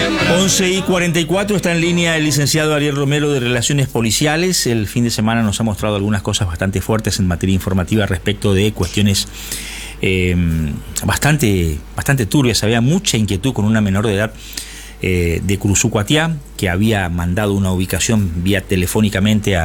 11:44 está en línea el licenciado Ariel Romero de Relaciones Policiales. El fin de semana nos ha mostrado algunas cosas bastante fuertes en materia informativa respecto de cuestiones bastante turbias. Había mucha inquietud con una menor de edad de Curuzú-Cuatiá, que había mandado una ubicación vía telefónica,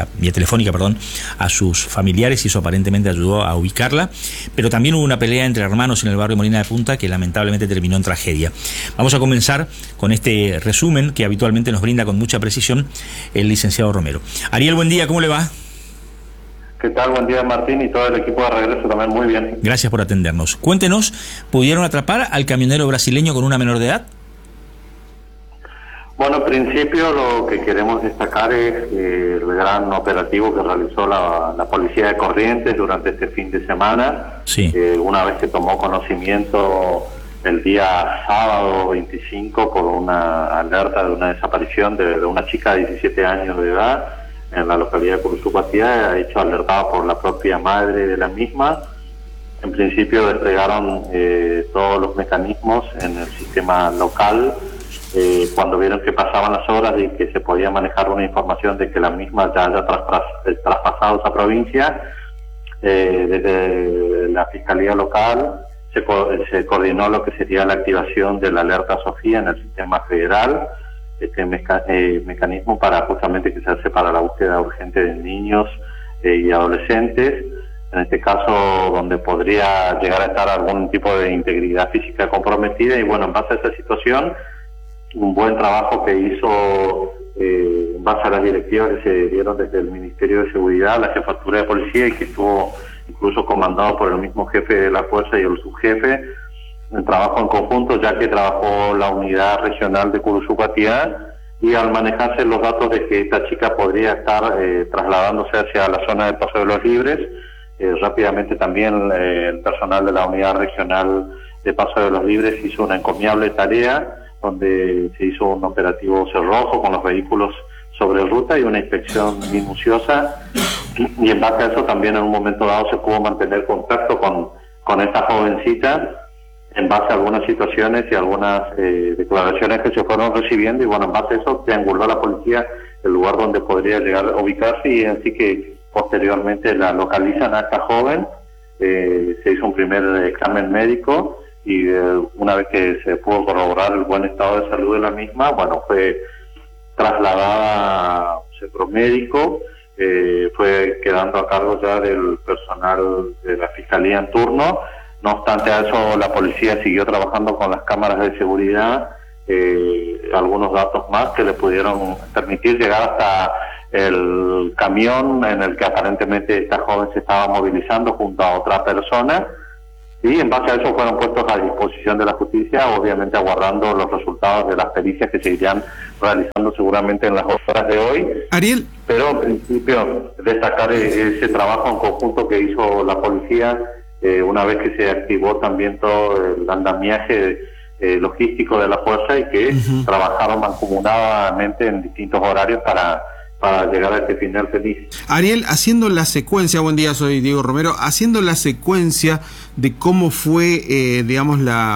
a sus familiares, y eso aparentemente ayudó a ubicarla, pero también hubo una pelea entre hermanos en el barrio Molina de Punta que lamentablemente terminó en tragedia. Vamos a comenzar con este resumen que habitualmente nos brinda con mucha precisión el licenciado Romero. Ariel, buen día, ¿cómo le va? ¿Qué tal? Buen día, Martín, y todo el equipo de regreso también, muy bien. Gracias por atendernos. Cuéntenos, ¿pudieron atrapar al camionero brasileño con una menor de edad? Bueno, en principio lo que queremos destacar es el gran operativo que realizó la Policía de Corrientes durante este fin de semana. Sí. Una vez que tomó conocimiento el día sábado 25 por una alerta de una desaparición de una chica de 17 años de edad en la localidad de Curuzú-Cuatiá, hecho alertado por la propia madre de la misma. En principio desplegaron todos los mecanismos en el sistema local. Cuando vieron que pasaban las horas y que se podía manejar una información de que la misma ya haya traspasado esa provincia, desde la Fiscalía Local se coordinó lo que sería la activación de la alerta Sofía en el sistema federal, este mecanismo para justamente que se hace para la búsqueda urgente de niños y adolescentes, en este caso donde podría llegar a estar algún tipo de integridad física comprometida. Y bueno, en base a esa situación, un buen trabajo que hizo en base a las directivas que se dieron desde el Ministerio de Seguridad, la Jefatura de Policía, y que estuvo incluso comandado por el mismo jefe de la fuerza y el subjefe, en trabajo en conjunto, ya que trabajó la unidad regional de Curuzú-Cuatiá, y al manejarse los datos de que esta chica podría estar trasladándose hacia la zona del Paso de los Libres, rápidamente también el personal de la unidad regional de Paso de los Libres hizo una encomiable tarea, donde se hizo un operativo cerrojo con los vehículos sobre ruta y una inspección minuciosa, y en base a eso también en un momento dado se pudo mantener contacto con esta jovencita en base a algunas situaciones y algunas declaraciones que se fueron recibiendo, y bueno, en base a eso trianguló la policía el lugar donde podría llegar a ubicarse, y así que posteriormente la localizan a esta joven. Se hizo un primer examen médico, y una vez que se pudo corroborar el buen estado de salud de la misma, bueno, fue trasladada a un centro médico, fue quedando a cargo ya del personal de la Fiscalía en turno. No obstante a eso, la policía siguió trabajando con las cámaras de seguridad, algunos datos más que le pudieron permitir llegar hasta el camión en el que aparentemente esta joven se estaba movilizando junto a otra persona. Y en base a eso fueron puestos a disposición de la justicia, obviamente aguardando los resultados de las pericias que se irían realizando seguramente en las horas de hoy. Ariel. Pero en principio destacar ese trabajo en conjunto que hizo la policía, una vez que se activó también todo el andamiaje logístico de la fuerza, y que trabajaron mancomunadamente en distintos horarios para llegar a este final feliz. Ariel, haciendo la secuencia, buen día, soy Diego Romero, haciendo la secuencia de cómo fue, digamos,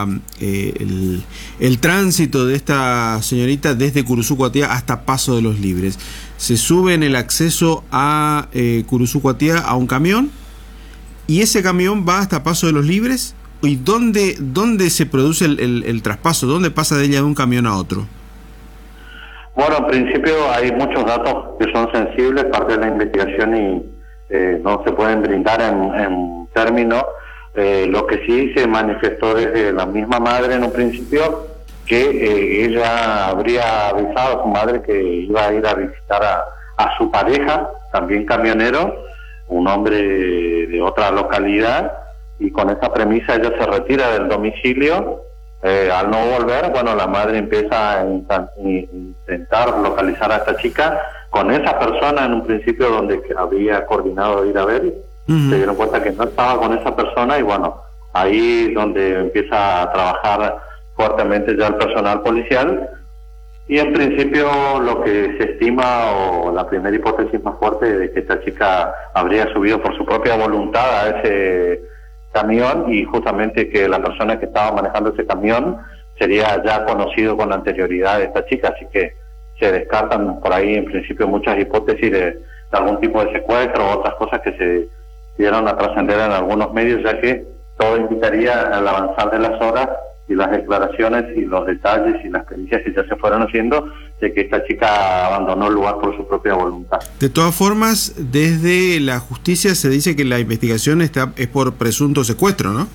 el tránsito de esta señorita desde Curuzú-Cuatiá hasta Paso de los Libres. Se sube en el acceso a Curuzú-Cuatiá a un camión, y ese camión va hasta Paso de los Libres. ¿Y dónde se produce el traspaso? ¿Dónde pasa de ella de un camión a otro? Bueno, en principio hay muchos datos que son sensibles, parte de la investigación, y no se pueden brindar en términos. Lo que sí se manifestó desde la misma madre en un principio, que ella habría avisado a su madre que iba a ir a visitar a su pareja, también camionero, un hombre de otra localidad, y con esa premisa ella se retira del domicilio. Al no volver, bueno, la madre empieza a intentar localizar a esta chica con esa persona en un principio donde había coordinado ir a ver. Se dieron cuenta que no estaba con esa persona, y bueno, ahí donde empieza a trabajar fuertemente ya el personal policial. Y en principio lo que se estima, o la primera hipótesis más fuerte, de que esta chica habría subido por su propia voluntad a ese camión, y justamente que la persona que estaba manejando ese camión sería ya conocido con anterioridad de esta chica, así que se descartan por ahí en principio muchas hipótesis de algún tipo de secuestro o otras cosas que se dieron a trascender en algunos medios, ya que todo indicaría al avanzar de las horas y las declaraciones y los detalles y las pericias que ya se fueron haciendo, de que esta chica abandonó el lugar por su propia voluntad. De todas formas, desde la justicia se dice que la investigación es por presunto secuestro, ¿no?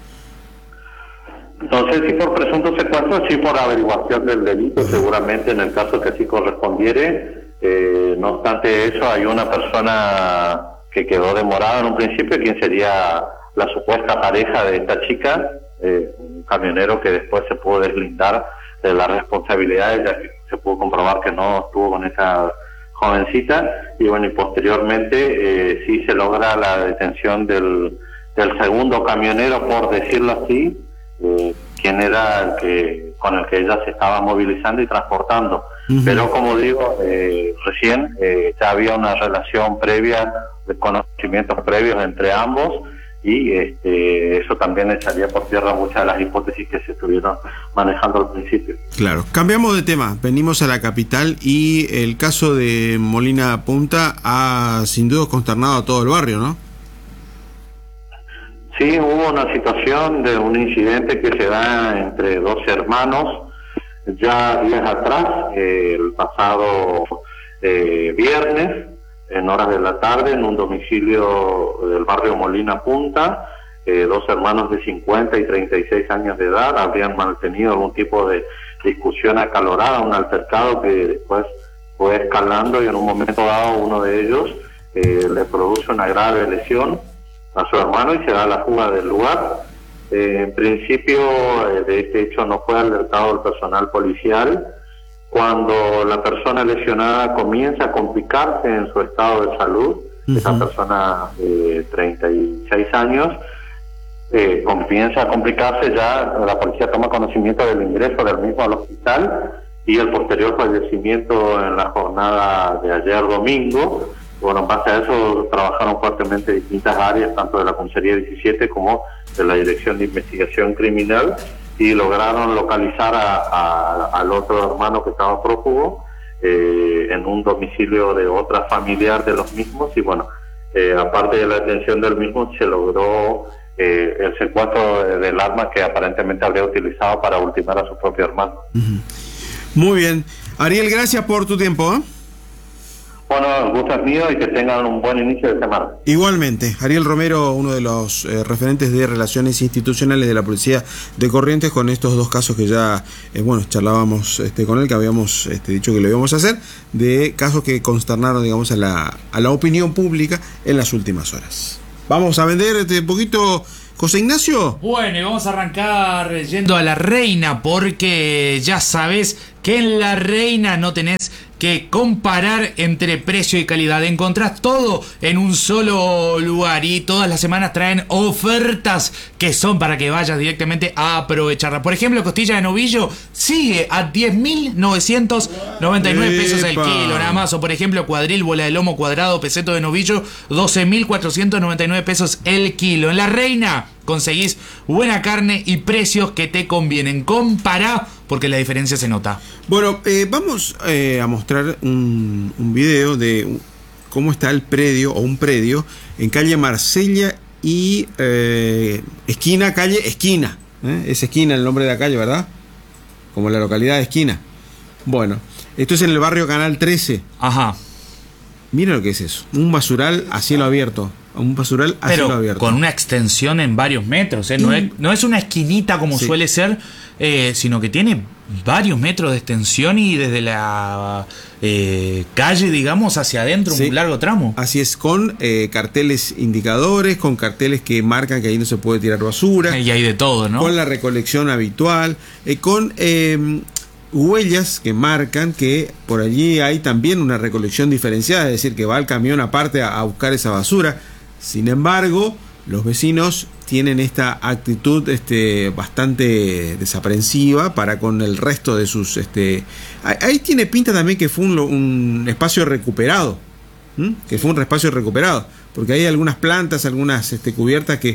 No sé si por presunto secuestro, sí por averiguación del delito, seguramente en el caso que así correspondiere. No obstante eso, hay una persona que quedó demorada en un principio, quien sería la supuesta pareja de esta chica, un camionero que después se pudo deslindar de las responsabilidades, ya que se pudo comprobar que no estuvo con esa jovencita, y bueno, y posteriormente sí se logra la detención del segundo camionero, por decirlo así, quien era con el que ella se estaba movilizando y transportando. Pero como digo, recién ya había una relación previa, de conocimientos previos entre ambos, y eso también echaría por tierra muchas de las hipótesis que se estuvieron manejando al principio. Claro, cambiamos de tema, venimos a la capital, y el caso de Molina Punta ha sin duda consternado a todo el barrio, ¿no? Sí, hubo una situación de un incidente que se da entre dos hermanos ya días atrás, el pasado viernes, en horas de la tarde, en un domicilio del barrio Molina Punta. Dos hermanos de 50 y 36 años de edad habrían mantenido algún tipo de discusión acalorada, un altercado que después fue escalando, y en un momento dado uno de ellos le produce una grave lesión a su hermano y se da la fuga del lugar. En principio de este hecho no fue alertado el personal policial. Cuando la persona lesionada comienza a complicarse en su estado de salud, esa persona de 36 años, comienza a complicarse, ya la policía toma conocimiento del ingreso del mismo al hospital y el posterior fallecimiento en la jornada de ayer domingo. Bueno, en base a eso trabajaron fuertemente distintas áreas, tanto de la Comisaría 17 como de la Dirección de Investigación Criminal, y lograron localizar al otro hermano que estaba prófugo en un domicilio de otra familiar de los mismos, y bueno, aparte de la detención del mismo, se logró el secuestro del arma que aparentemente habría utilizado para ultimar a su propio hermano. Muy bien. Ariel, gracias por tu tiempo, ¿eh? Bueno, el gusto es mío y que tengan un buen inicio de semana. Igualmente, Ariel Romero, uno de los referentes de relaciones institucionales de la Policía de Corrientes, con estos dos casos que ya, charlábamos con él, que habíamos dicho que lo íbamos a hacer, de casos que consternaron, digamos, a la opinión pública en las últimas horas. Vamos a vender un poquito, José Ignacio. Bueno, y vamos a arrancar yendo a La Reina, porque ya sabes que en La Reina no tenés que comparar entre precio y calidad. Encontrás todo en un solo lugar y todas las semanas traen ofertas que son para que vayas directamente a aprovecharlas. Por ejemplo, costilla de novillo sigue a 10.999 pesos el kilo, nada más. O por ejemplo, cuadril, bola de lomo cuadrado, peseto de novillo, 12.499 pesos el kilo. En La Reina conseguís buena carne y precios que te convienen. Compará, porque la diferencia se nota. Bueno, vamos a mostrar un video de cómo está el predio, o un predio, en calle Marsella y calle Esquina. Es Esquina el nombre de la calle, ¿verdad? Como la localidad de Esquina. Bueno, esto es en el barrio Canal 13. Ajá. Mira lo que es eso. Un basural a cielo abierto. Un basural a cielo abierto. Con una extensión en varios metros. No es una esquinita como suele ser, sino que tiene varios metros de extensión, y desde la calle, digamos, hacia adentro, un largo tramo. Así es, con carteles indicadores, con carteles que marcan que ahí no se puede tirar basura. Y hay de todo, ¿no? Con la recolección habitual, con huellas que marcan que por allí hay también una recolección diferenciada, es decir, que va el camión aparte a buscar esa basura. Sin embargo, los vecinos tienen esta actitud bastante desaprensiva para con el resto de sus... Ahí tiene pinta también que fue un espacio recuperado, porque hay algunas plantas, algunas cubiertas que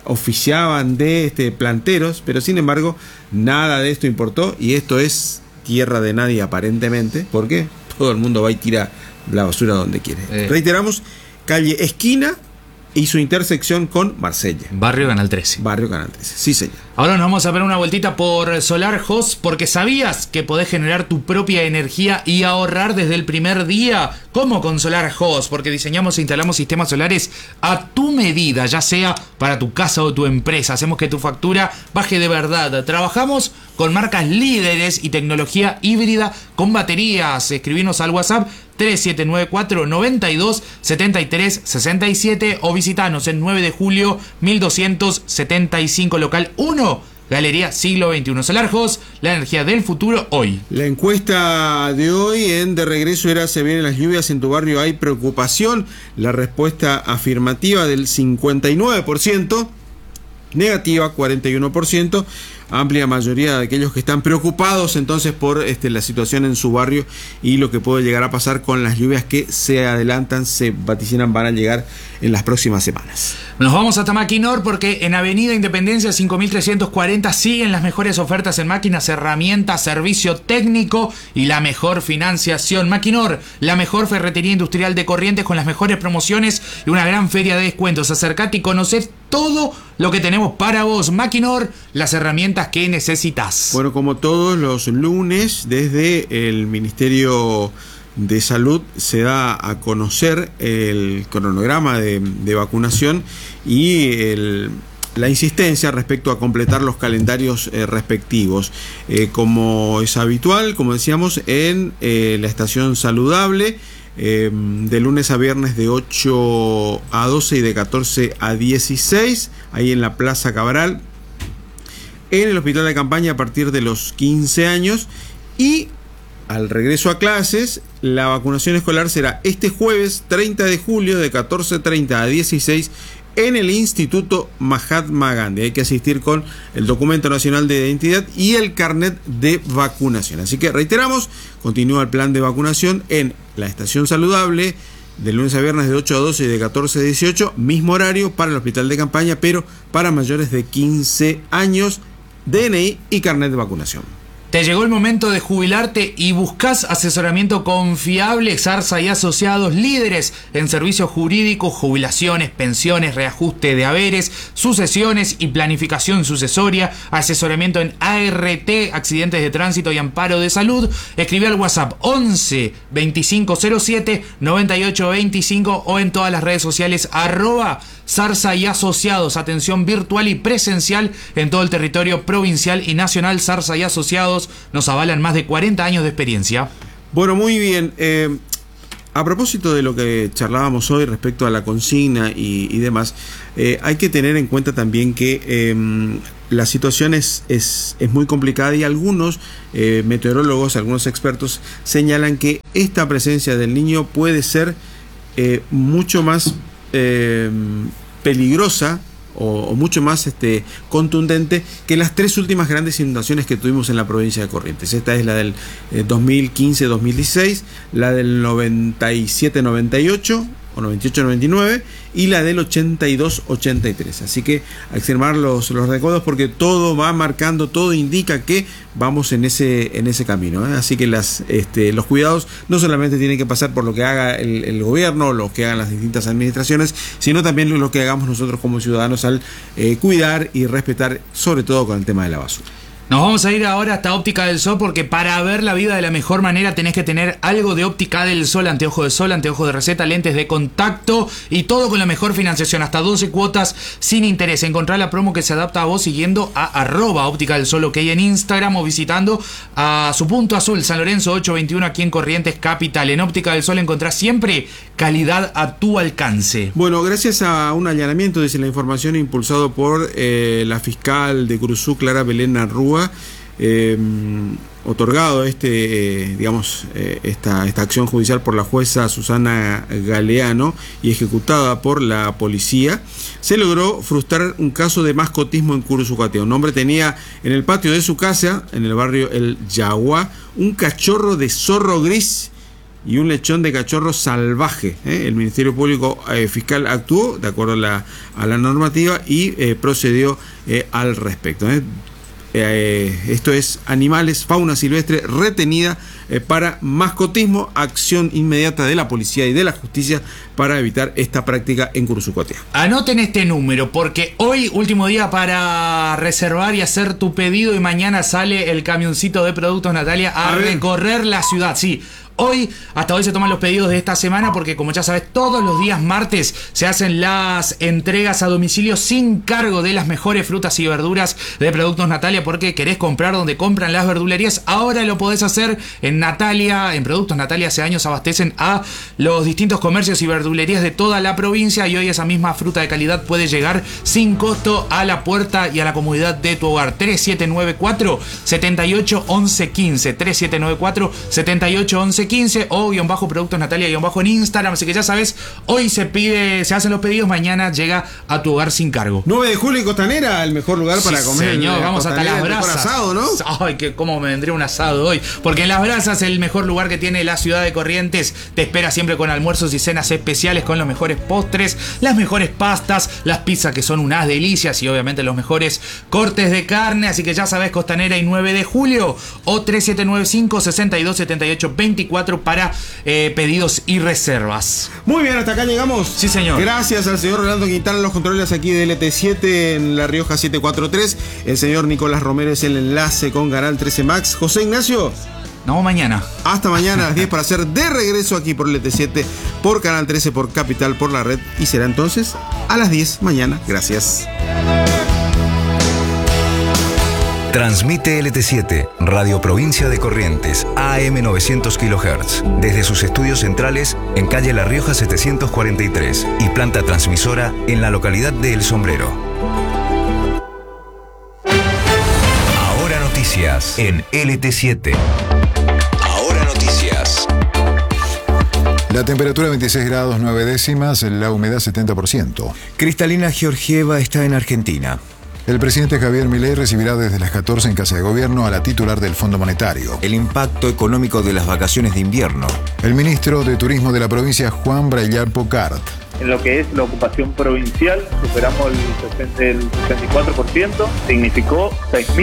oficiaban de planteros, pero sin embargo nada de esto importó, y esto es tierra de nadie aparentemente, porque todo el mundo va y tira la basura donde quiere. Reiteramos, calle esquina y su intersección con Marsella. Barrio Canal 13. Barrio Canal 13, sí señor. Ahora nos vamos a ver una vueltita por Solar Host, porque ¿sabías que podés generar tu propia energía y ahorrar desde el primer día? ¿Cómo con Solar Host? Porque diseñamos e instalamos sistemas solares a tu medida, ya sea para tu casa o tu empresa. Hacemos que tu factura baje de verdad. Trabajamos con marcas líderes y tecnología híbrida con baterías. Escribinos al WhatsApp 3794 92 73 67 o visitanos en 9 de julio 1275 local 1, Galería Siglo XXI. Solar Host, la energía del futuro hoy. La encuesta de hoy en De Regreso era: ¿se vienen las lluvias en tu barrio? ¿Hay preocupación? La respuesta afirmativa del 59%, negativa 41%, amplia mayoría de aquellos que están preocupados entonces por la situación en su barrio y lo que puede llegar a pasar con las lluvias que se adelantan, se vaticinan, van a llegar en las próximas semanas. Nos vamos hasta Maquinor, porque en Avenida Independencia 5340 siguen las mejores ofertas en máquinas, herramientas, servicio técnico y la mejor financiación. Maquinor, la mejor ferretería industrial de Corrientes, con las mejores promociones y una gran feria de descuentos. Acercate y conocé todo lo que tenemos para vos. Maquinor, las herramientas que necesitas. Bueno, como todos los lunes, desde el Ministerio de Salud se da a conocer el cronograma de vacunación y la insistencia respecto a completar los calendarios respectivos. Como es habitual, como decíamos, en la estación saludable, de lunes a viernes de 8 a 12 y de 14 a 16, ahí en la Plaza Cabral. En el hospital de campaña a partir de los 15 años, y al regreso a clases, la vacunación escolar será este jueves 30 de julio de 14:30 a 16 en el Instituto Mahatma Gandhi. Hay que asistir con el documento nacional de identidad y el carnet de vacunación. Así que reiteramos, continúa el plan de vacunación en la estación saludable de lunes a viernes de 8 a 12 y de 14 a 18, mismo horario para el hospital de campaña, pero para mayores de 15 años, DNI y carnet de vacunación. Te llegó el momento de jubilarte y buscas asesoramiento confiable. Zarza y Asociados, líderes en servicios jurídicos, jubilaciones, pensiones, reajuste de haberes, sucesiones y planificación sucesoria, asesoramiento en ART, accidentes de tránsito y amparo de salud. Escribe al WhatsApp 11 2507 9825 o en todas las redes sociales @Zarza y Asociados. Atención virtual y presencial en todo el territorio provincial y nacional. Zarza y Asociados nos avalan más de 40 años de experiencia. Bueno, muy bien. A propósito de lo que charlábamos hoy respecto a la consigna y demás, hay que tener en cuenta también que la situación es muy complicada, y algunos meteorólogos, algunos expertos señalan que esta presencia del Niño puede ser mucho más peligrosa o mucho más contundente que las tres últimas grandes inundaciones que tuvimos en la provincia de Corrientes. Esta es la del 2015-2016, la del 97-98 o 98-99 y la del 82-83. Así que a extremar los recuerdos, porque todo va marcando, todo indica que vamos en ese camino, ¿eh? Así que los cuidados no solamente tienen que pasar por lo que haga el gobierno, lo que hagan las distintas administraciones, sino también lo que hagamos nosotros como ciudadanos al cuidar y respetar, sobre todo con el tema de la basura. Nos vamos a ir ahora hasta Óptica del Sol, porque para ver la vida de la mejor manera tenés que tener algo de Óptica del Sol: anteojo de sol, anteojo de receta, lentes de contacto y todo con la mejor financiación, hasta 12 cuotas sin interés. Encontrá la promo que se adapta a vos siguiendo a @Óptica del Sol, ok, en Instagram, o visitando a su punto azul, San Lorenzo 821, aquí en Corrientes Capital. En Óptica del Sol encontrás siempre calidad a tu alcance. Bueno, gracias a un allanamiento, dice la información, impulsado por la fiscal de Curuzú, Clara Belén Arrúa, otorgado esta acción judicial por la jueza Susana Galeano y ejecutada por la policía, se logró frustrar un caso de mascotismo en Curuzucuatea. Un hombre tenía en el patio de su casa, en el barrio El Yagua, un cachorro de zorro gris y un lechón de cachorro salvaje. El Ministerio Público Fiscal actuó de acuerdo a la normativa y procedió al respecto. Esto es animales, fauna silvestre retenida para mascotismo, acción inmediata de la policía y de la justicia para evitar esta práctica en Curuzucuatiá. Anoten este número porque hoy último día para reservar y hacer tu pedido y mañana sale el camioncito de Productos Natalia a recorrer la ciudad. Sí. Hasta hoy se toman los pedidos de esta semana porque, como ya sabes, todos los días martes se hacen las entregas a domicilio sin cargo de las mejores frutas y verduras de Productos Natalia, porque querés comprar donde compran las verdulerías. Ahora lo podés hacer en Natalia, en Productos Natalia. Hace años abastecen a los distintos comercios y verdulerías de toda la provincia y hoy esa misma fruta de calidad puede llegar sin costo a la puerta y a la comodidad de tu hogar. 3794-781115 3794-781115 o _ Productos Natalia _ en Instagram. Así que ya sabes, hoy se hacen los pedidos, mañana llega a tu hogar sin cargo. 9 de julio en Costanera, el mejor lugar para comer. Señor, vamos hasta Las Brasas. Asado, ¿no? Ay, que cómo me vendría un asado hoy. Porque en Las Brasas, el mejor lugar que tiene la ciudad de Corrientes, te espera siempre con almuerzos y cenas especiales, con los mejores postres, las mejores pastas, las pizzas que son unas delicias y obviamente los mejores cortes de carne. Así que ya sabes, Costanera y 9 de julio o 3795-627824 para pedidos y reservas. Muy bien, hasta acá llegamos. Sí, señor. Gracias al señor Rolando Quintana en los controles aquí de LT7 en La Rioja 743. El señor Nicolás Romero es el enlace con Canal 13 Max. José Ignacio. No, mañana. Hasta mañana a las 10 para hacer de regreso aquí por LT7, por Canal 13, por Capital, por la red. Y será entonces a las 10 mañana. Gracias. Transmite LT7, Radio Provincia de Corrientes, AM 900 kHz, desde sus estudios centrales en calle La Rioja 743 y planta transmisora en la localidad de El Sombrero. Ahora noticias en LT7. Ahora noticias. La temperatura 26 grados 9 décimas, la humedad 70%. Cristalina Georgieva está en Argentina. El presidente Javier Milei recibirá desde las 14 en Casa de Gobierno a la titular del Fondo Monetario. El impacto económico de las vacaciones de invierno. El ministro de Turismo de la provincia, Juan Braillard Pocart. En lo que es la ocupación provincial, superamos el 64%, significó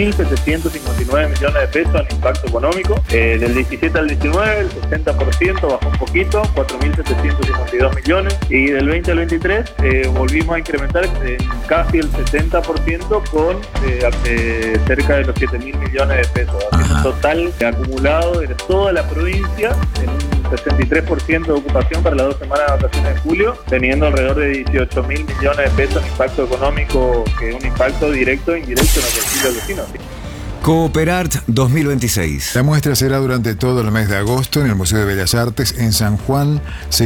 6.759 millones de pesos en impacto económico. Del 17 al 19, el 60% bajó un poquito, 4.752 millones. Y del 20 al 23, volvimos a incrementar en casi el 60% con cerca de los 7.000 millones de pesos. Así un total acumulado de toda la provincia en un 63% de ocupación para las 2 semanas de vacaciones de julio, teniendo alrededor de 18.000 millones de pesos en impacto económico, que es un impacto directo e indirecto en los bolsillos vecinos. Cooperart 2026. La muestra será durante todo el mes de agosto en el Museo de Bellas Artes en San Juan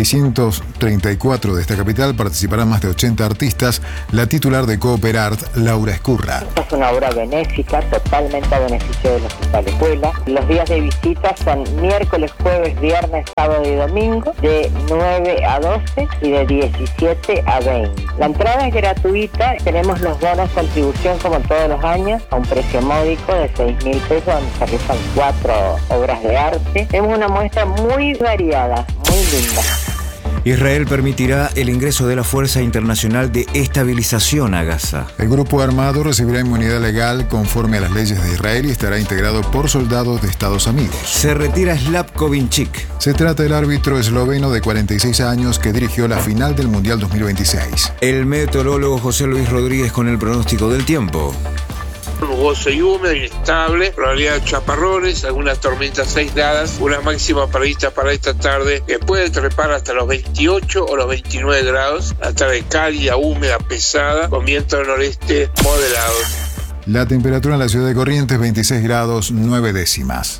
634 de esta capital. Participarán más de 80 artistas. La titular de Cooperart, Laura Escurra. Esta es una obra benéfica, totalmente a beneficio del Hospital Escuela. Los días de visita son miércoles, jueves, viernes, sábado y domingo, de 9 a 12 y de 17 a 20. La entrada es gratuita. Tenemos los bonos contribución como todos los años, a un precio módico de 6.000 pesos, donde se realizan 4 obras de arte. Tenemos una muestra muy variada, muy linda. Israel permitirá el ingreso de la Fuerza Internacional de Estabilización a Gaza. El grupo armado recibirá inmunidad legal conforme a las leyes de Israel y estará integrado por soldados de Estados amigos. Se retira Slavko Vinčić. Se trata del árbitro esloveno de 46 años que dirigió la final del Mundial 2026. El meteorólogo José Luis Rodríguez con el pronóstico del tiempo. Nuboso y húmedo, inestable, probabilidad de chaparrones, algunas tormentas aisladas, una máxima prevista para esta tarde que puede trepar hasta los 28 o los 29 grados, la tarde cálida, húmeda, pesada, con viento del noreste moderado. La temperatura en la ciudad de Corrientes 26 grados 9 décimas.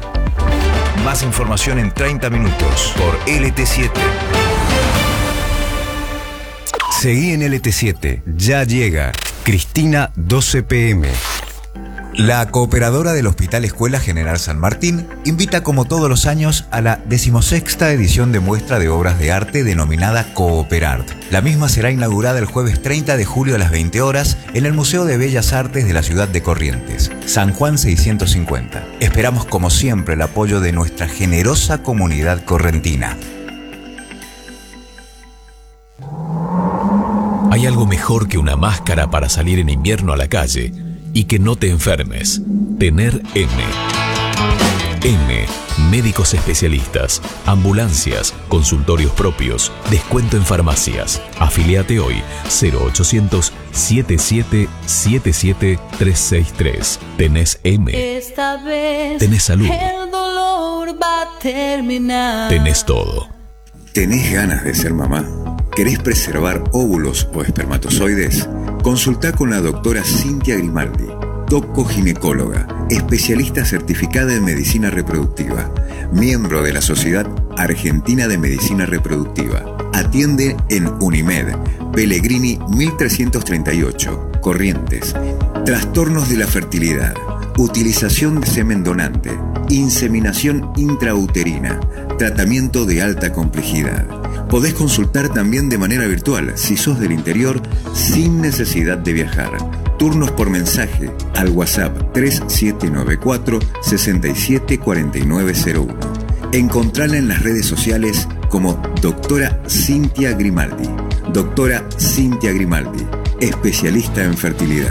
Más información en 30 minutos por LT7. Seguí en LT7, ya llega Cristina 12 PM. La cooperadora del Hospital Escuela General San Martín invita como todos los años a la 16ª edición de muestra de obras de arte denominada Cooperart. La misma será inaugurada el jueves 30 de julio a las 20 horas en el Museo de Bellas Artes de la ciudad de Corrientes, San Juan 650. Esperamos como siempre el apoyo de nuestra generosa comunidad correntina. Hay algo mejor que una máscara para salir en invierno a la calle y que no te enfermes. Tener M. M. Médicos especialistas, ambulancias, consultorios propios, descuento en farmacias. Afiliate hoy 0800 7777 363. Tenés M. Esta vez tenés salud. El dolor va a terminar. Tenés todo. ¿Tenés ganas de ser mamá? ¿Querés preservar óvulos o espermatozoides? Consultá con la doctora Cintia Grimaldi, doco-ginecóloga, especialista certificada en medicina reproductiva, miembro de la Sociedad Argentina de Medicina Reproductiva. Atiende en Unimed, Pellegrini 1338, Corrientes. Trastornos de la fertilidad, utilización de semen donante, inseminación intrauterina, tratamiento de alta complejidad. Podés consultar también de manera virtual si sos del interior sin necesidad de viajar. Turnos por mensaje al WhatsApp 3794 674901. Encontrala en las redes sociales como Doctora Cintia Grimaldi. Doctora Cintia Grimaldi, especialista en fertilidad.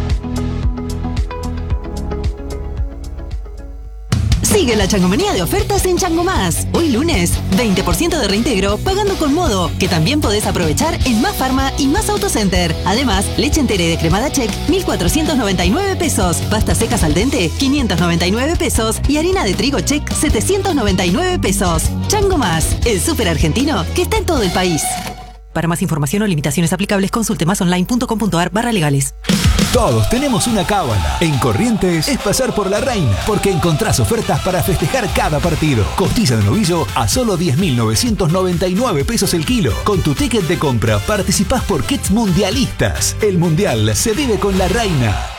Sigue la changomanía de ofertas en Chango Más. Hoy lunes, 20% de reintegro pagando con Modo, que también podés aprovechar en Más Farma y Más Autocenter. Además, leche entera y decremada Check, 1.499 pesos. Pastas secas al dente, 599 pesos. Y harina de trigo Check, 799 pesos. Chango Más, el súper argentino que está en todo el país. Para más información o limitaciones aplicables, consulte masonline.com.ar/legales. Todos tenemos una cábala. En Corrientes es pasar por la reina, porque encontrás ofertas para festejar cada partido. Costilla de novillo a solo 10.999 pesos el kilo. Con tu ticket de compra participás por kits mundialistas. El mundial se vive con la reina.